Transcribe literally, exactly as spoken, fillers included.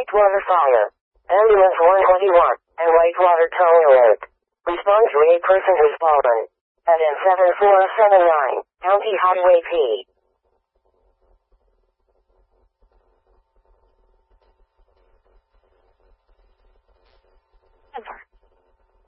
Whitewater Fire. Ambulance one twenty-one, and Whitewater Tow Alert. Respond to a person who's fallen. At N seven four seven nine, County Highway P.